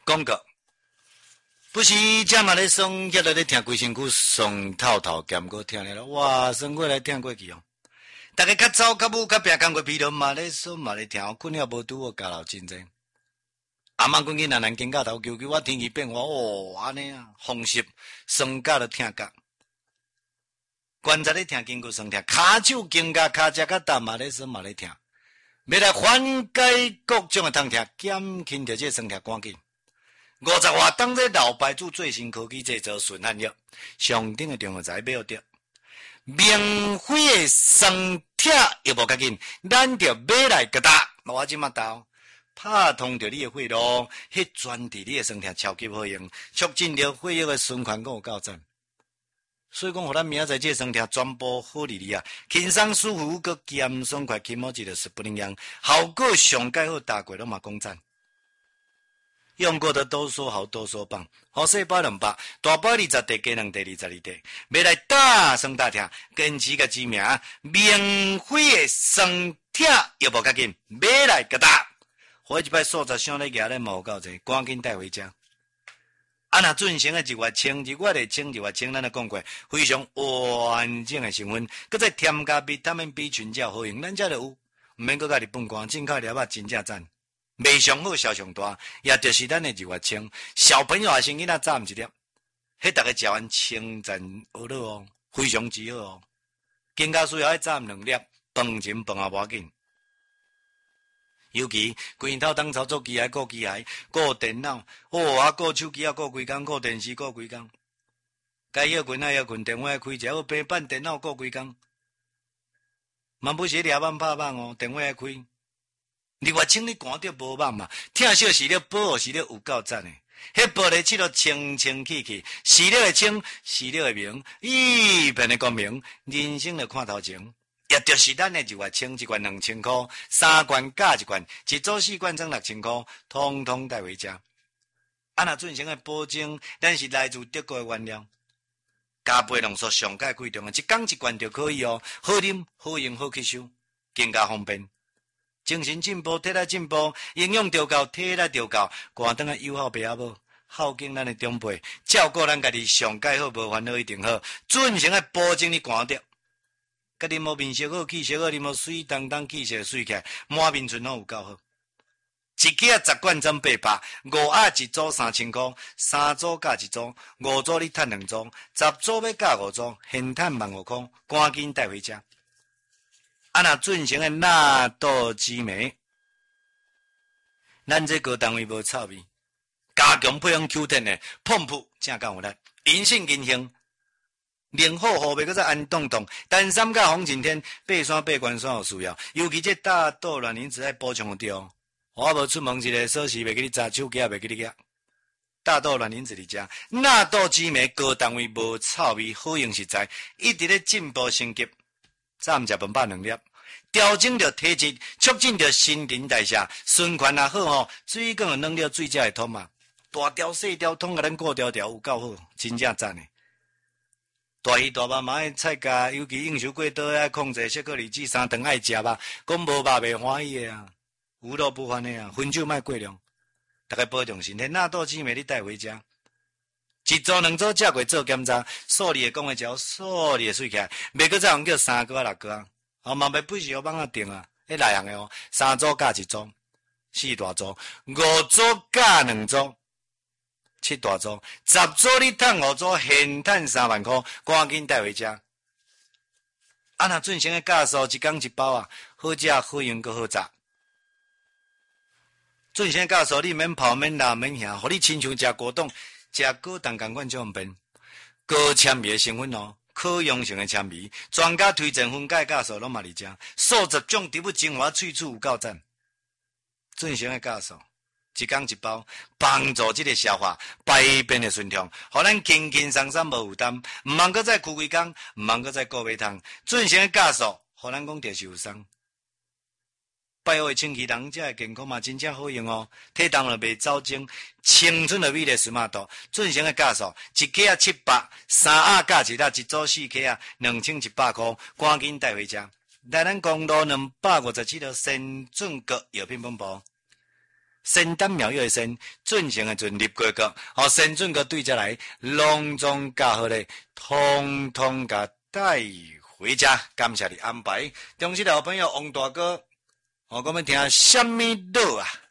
广告。不是这嘛咧爽，遐落咧听规身躯爽透透，兼个听了，哇，爽过来听过去哦。大家较早较母较拼工过疲劳嘛咧爽嘛咧听，困了无拄好家老真济。阿妈阮囡仔人经甲头求求我天气变化哦，安尼啊，风湿酸甲都听甲。观察咧听经过酸听，骹手经甲骹只甲淡嘛咧爽嘛咧听。要来缓解各种的痛痛，减轻着这酸痛赶紧。50外当这老牌子最新科技制造顺汗药，上顶的中药材买得，免费的酸痛又无赶紧，咱着买来个打。我即马到，拍通着你的血路，迄专治你的酸痛超级好用，促进着血液的循环，有够赞。所以讲，互咱明仔载这酸痛全部好哩哩啊，轻松舒服，佮减爽快，起码一个是不能样，效果上盖好，大过拢嘛讲赞。用过的都说好，都说棒。好细胞200，大包20块，加2块22块，买来大声大听，坚持个知名，免费的酸痛又无要紧，买来个打。我一摆素质上咧举咧无够济，赶紧带回家。啊，若进行的1月清，1月清，2月清，咱咧讲过，非常完整的成分，佮再添加维他命 B 群才好用，咱才就有，毋免佮甲日本官进口了啊，真正赞。卖上好，销上大，也就是咱的2月清。小朋友也先囡仔早一粒，迄逐个食完清赞好了哦，非常之好哦。更加需要迄早2粒，饭前饭后无要紧。尤其规头当操作机械、顾机械、顾电脑，哦啊，顾手机啊，顾规工，顾电视，顾规工。该休困啊休困，电话开一下，好平板电脑顾规工。蛮不是抓网拍网哦，电话开。2月清你赶着无网嘛？听小时了保时了有够赞诶！迄玻璃漆都清清气气，时了会清，时了会明，一片的光明，人生就看头前。也就是咱的2月清，1罐2000块，3罐加1罐，一组4罐装6000块，通通带回家。啊，那进行的保证，咱是来自德国的原料，加倍浓缩上盖贵重的，一缸1罐就可以哦，好啉、好用、好吸收，更加方便。精神进步，体力进步，营养调够，体力调够，寒顿的友好爸阿母，孝敬咱的长辈，照顾咱家己上盖好，无烦恼一定好。准成的保证你寒着，甲你无面色好，气色好，你无水当当气色水起来，满面唇拢有够好。一支啊10罐装800，5盒一组3000块，3组加1组，5组你赚2组，10组要加5组，现赚15,000块，赶紧带回家。啊，那准成的纳豆激酶，咱这个单位无臭味，加强配方 Q10 的，碰扑正够有力，银性银杏，冷好后背，搁再安冻冻，单三甲红景天，爬山爬关山有需要，尤其这大豆卵磷脂爱补充得哦。我无出门一个锁匙，袂记你砸手机也袂记你夹。大豆卵磷脂伫遮，纳豆激酶高单位无臭味，好用实在，一直咧进步升级。早毋食饭饱2粒，调整着体质，促进着新陈代谢，循环也好吼，水更有能了，水才会通嘛。大条细条通甲咱顾条条有够好，真正赞诶！大鱼大肉嘛爱菜价，尤其应酬过多爱控制，小可二至3顿爱食肉，讲无肉袂欢喜诶啊，无肉不欢诶啊，分酒莫过量，大家保重身体，纳豆激酶你带回家。一组2组食过做检查，数字会讲会照，数字会水起来，袂搁再用叫3个6个，哦嘛袂不是互网啊定啊，迄内行诶哦，3组加1组，4大组，5组加2组，7大组，10组你赚5组，现赚3万块，赶紧带回家。啊那准成诶价数一工1包啊，好食好用阁好炸。准成诶价数你免泡免辣免咸，互你亲像食果冻。食果冻同款就方便，高纤维的成分哦，可溶性的纤维，专家推荐分解价数拢嘛伫遮，数十种植物精华萃取有够赞。准成的价数，一工1包，帮助这个消化排便的顺畅，互咱轻轻松松无负担，毋茫搁再苦规工，毋茫搁再顾胃痛。准成的价数，互咱讲就是有送。拜好的清气人，才会健康嘛，真正好用哦。体重就袂走精，青春的美丽smart度，准成的价数，一克啊700，3盒加1盒，一组4克啊2100块，赶紧带回家。来咱公路257条深圳角药品本部， 仙丹妙药的仙，准成的准入过国，哦，仙准个对家来隆重加好咧，通通甲带回家。感谢你安排，中时的好朋友王大哥，我们听什么歌啊？